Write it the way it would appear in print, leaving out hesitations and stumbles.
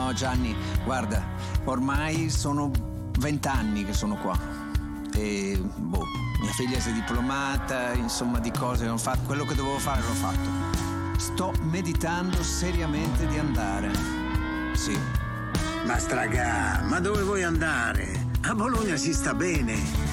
No, Gianni, guarda, ormai sono 20 anni che sono qua. E mia figlia si è diplomata, insomma, di cose che ho fatto. Quello che dovevo fare l'ho fatto. Sto meditando seriamente di andare. Sì. Ma stragà, ma dove vuoi andare? A Bologna si sta bene.